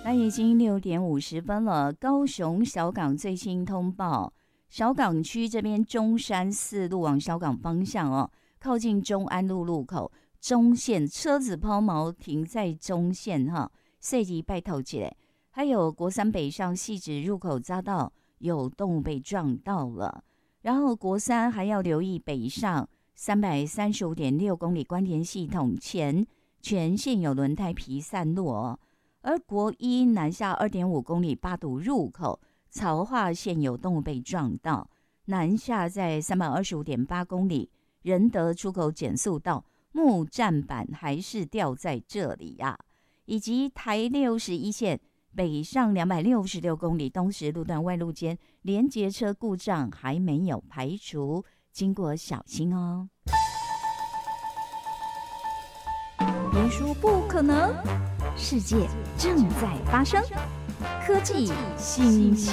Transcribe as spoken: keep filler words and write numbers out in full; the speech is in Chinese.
那已经六点五十分了。高雄小港最新通报，小港区这边中山四路往小港方向哦，靠近中安路路口中线车子抛锚停在中线哈，设计拜头起来。还有国三北上汐止入口匝道有动物被撞到了，然后国三还要留意北上三百三十五点六公里关田系统前全线有轮胎皮散落哦。而国一南下二点五公里八堵入口曹化线有动物被撞到，南下在三百二十五点八公里仁德出口减速道木栈板还是掉在这里呀、啊，以及台六十一线北上两百六十六公里东石路段外路间连结车故障还没有排除，经过小心哦。别说不可能，世界正在发生，科技新